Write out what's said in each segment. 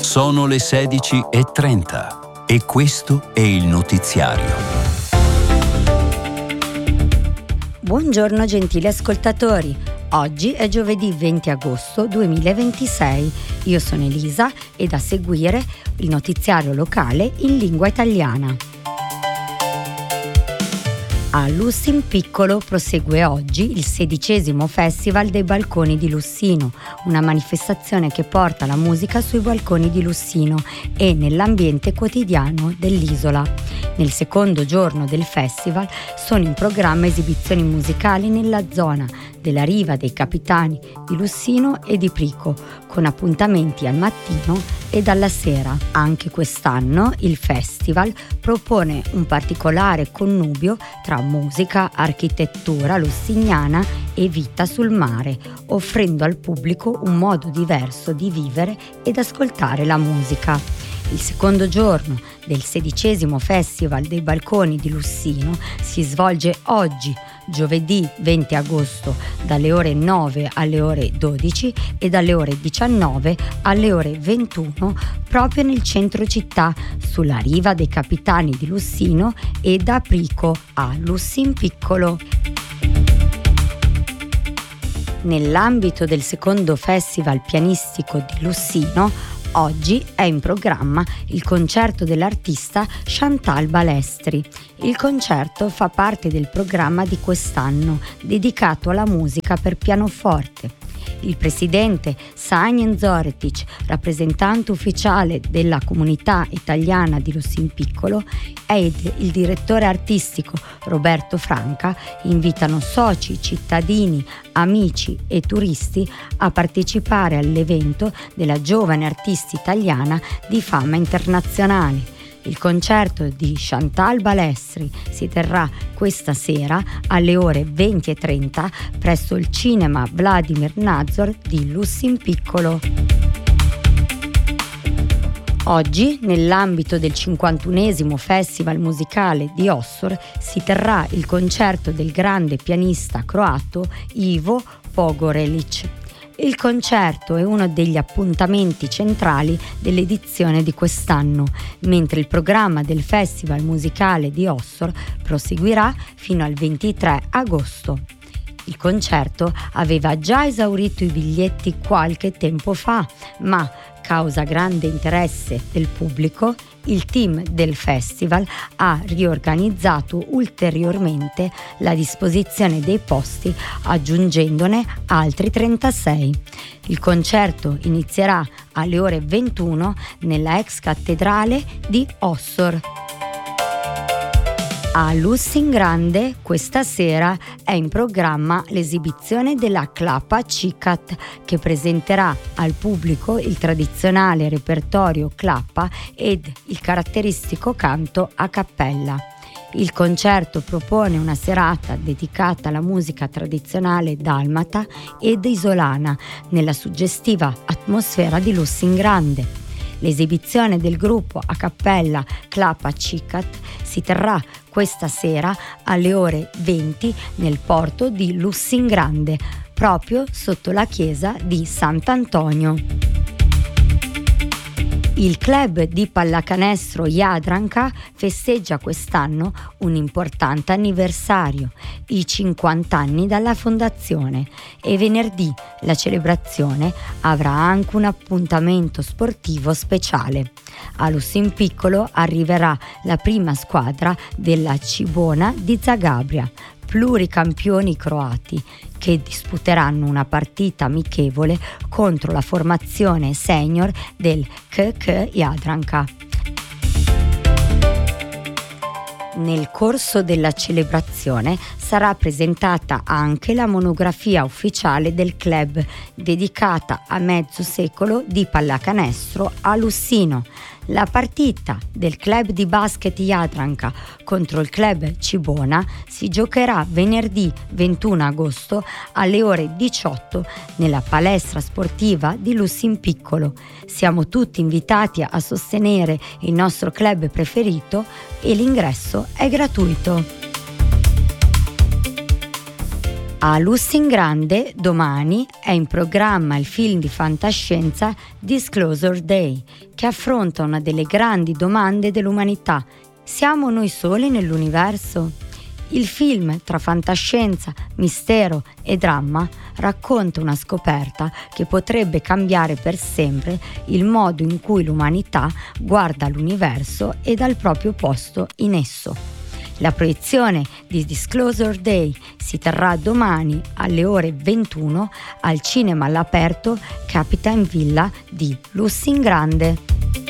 Sono le 16:30 e questo è il notiziario. Buongiorno gentili ascoltatori, oggi è giovedì 20 agosto 2026, io sono Elisa e da seguire il notiziario locale in lingua italiana. A Lussinpiccolo prosegue oggi il 16° Festival dei Balconi di Lussino, una manifestazione che porta la musica sui balconi di Lussino e nell'ambiente quotidiano dell'isola. Nel secondo giorno del festival sono in programma esibizioni musicali nella zona della Riva dei Capitani di Lussino e di Prico, con appuntamenti al mattino e alla sera. Anche quest'anno il festival propone un particolare connubio tra musica, architettura lussignana e vita sul mare, offrendo al pubblico un modo diverso di vivere ed ascoltare la musica. Il secondo giorno del 16° Festival dei Balconi di Lussino si svolge oggi, giovedì 20 agosto, dalle ore 9 alle ore 12 e dalle ore 19 alle ore 21 proprio nel centro città, sulla Riva dei Capitani di Lussino e da Prico a Lussinpiccolo. Nell'ambito del secondo Festival pianistico di Lussino, oggi è in programma il concerto dell'artista Chantal Balestri. Il concerto fa parte del programma di quest'anno, dedicato alla musica per pianoforte. Il presidente Sanjen Zoretic, rappresentante ufficiale della comunità italiana di Lussinpiccolo, ed il direttore artistico Roberto Franca invitano soci, cittadini, amici e turisti a partecipare all'evento della giovane artista italiana di fama internazionale. Il concerto di Chantal Balestri si terrà questa sera alle ore 20:30 presso il cinema Vladimir Nazor di Lussinpiccolo. Oggi, nell'ambito del 51° Festival musicale di Ossor, si terrà il concerto del grande pianista croato Ivo Pogorelic. Il concerto è uno degli appuntamenti centrali dell'edizione di quest'anno, mentre il programma del Festival musicale di Ossor proseguirà fino al 23 agosto. Il concerto aveva già esaurito i biglietti qualche tempo fa, ma causa grande interesse del pubblico, il team del festival ha riorganizzato ulteriormente la disposizione dei posti, aggiungendone altri 36. Il concerto inizierà alle ore 21 nella ex cattedrale di Ossor. A Lussingrande questa sera è in programma l'esibizione della Klapa Cikat, che presenterà al pubblico il tradizionale repertorio Klapa ed il caratteristico canto a cappella. Il concerto propone una serata dedicata alla musica tradizionale dalmata ed isolana nella suggestiva atmosfera di Lussingrande. L'esibizione del gruppo a cappella Klapa Cikat si terrà questa sera alle ore 20 nel porto di Lussingrande, proprio sotto la chiesa di Sant'Antonio. Il club di pallacanestro Jadranka festeggia quest'anno un importante anniversario, i 50 anni dalla fondazione, e venerdì la celebrazione avrà anche un appuntamento sportivo speciale. A Lussinpiccolo arriverà la prima squadra della Cibona di Zagabria, pluricampioni croati, che disputeranno una partita amichevole contro la formazione senior del KK Jadranka. Nel corso della celebrazione sarà presentata anche la monografia ufficiale del club, dedicata a mezzo secolo di pallacanestro a Lussino. La partita del club di basket Jadranka contro il club Cibona si giocherà venerdì 21 agosto alle ore 18 nella palestra sportiva di Lussinpiccolo. Siamo tutti invitati a sostenere il nostro club preferito e l'ingresso è gratuito. A Lussingrande domani è in programma il film di fantascienza Disclosure Day, che affronta una delle grandi domande dell'umanità. Siamo noi soli nell'universo? Il film, tra fantascienza, mistero e dramma, racconta una scoperta che potrebbe cambiare per sempre il modo in cui l'umanità guarda l'universo e dal proprio posto in esso. La proiezione di Disclosure Day si terrà domani alle ore 21 al cinema all'aperto Capitan Villa di Lussingrande.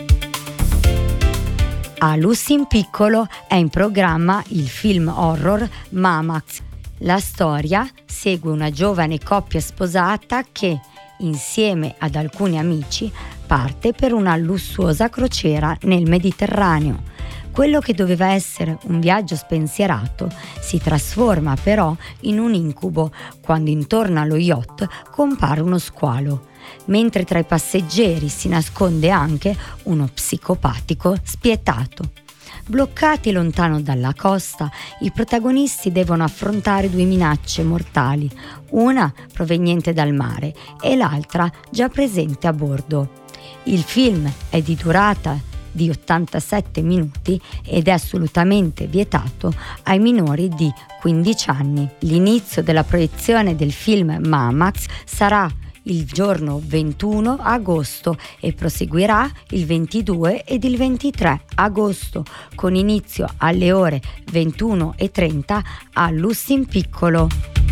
A Lussinpiccolo è in programma il film horror Mamax. La storia segue una giovane coppia sposata che, insieme ad alcuni amici, parte per una lussuosa crociera nel Mediterraneo. Quello che doveva essere un viaggio spensierato si trasforma però in un incubo quando intorno allo yacht compare uno squalo, mentre tra i passeggeri si nasconde anche uno psicopatico spietato. Bloccati lontano dalla costa, i protagonisti devono affrontare due minacce mortali, una proveniente dal mare e l'altra già presente a bordo. Il film è di durata di 87 minuti ed è assolutamente vietato ai minori di 15 anni. L'inizio della proiezione del film Mamax sarà il giorno 21 agosto e proseguirà il 22 ed il 23 agosto con inizio alle ore 21:30 a Lussinpiccolo.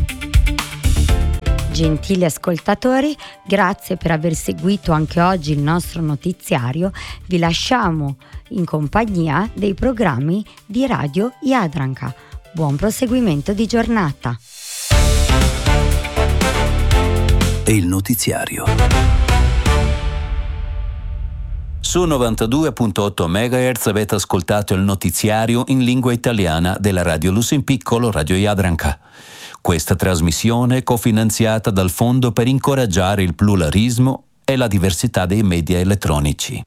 Gentili ascoltatori, grazie per aver seguito anche oggi il nostro notiziario. Vi lasciamo in compagnia dei programmi di Radio Jadranka. Buon proseguimento di giornata. E il notiziario. Su 92.8 MHz avete ascoltato il notiziario in lingua italiana della Radio Lussinpiccolo, Radio Jadranka. Questa trasmissione è cofinanziata dal Fondo per incoraggiare il pluralismo e la diversità dei media elettronici.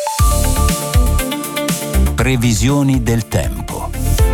Previsioni del tempo.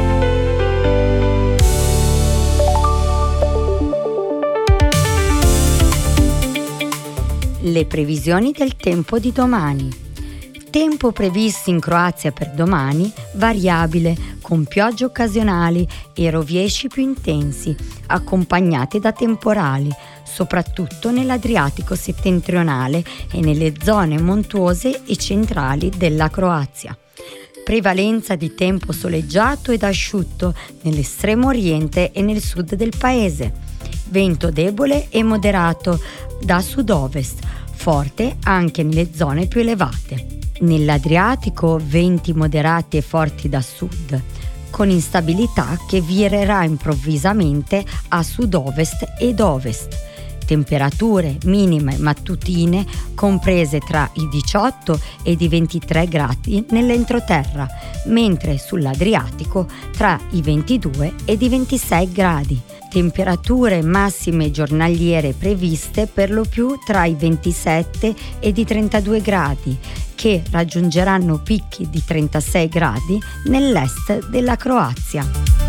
Le previsioni del tempo di domani. Tempo previsto in Croazia per domani variabile, con piogge occasionali e rovesci più intensi, accompagnati da temporali, soprattutto nell'Adriatico settentrionale e nelle zone montuose e centrali della Croazia. Prevalenza di tempo soleggiato ed asciutto nell'estremo oriente e nel sud del paese. Vento debole e moderato da sud-ovest, forte anche nelle zone più elevate. Nell'Adriatico venti moderati e forti da sud, con instabilità che virerà improvvisamente a sud-ovest ed ovest. Temperature minime mattutine comprese tra i 18 ed i 23 gradi nell'entroterra, mentre sull'Adriatico tra i 22 ed i 26 gradi. Temperature massime giornaliere previste per lo più tra i 27 ed i 32 gradi, che raggiungeranno picchi di 36 gradi nell'est della Croazia.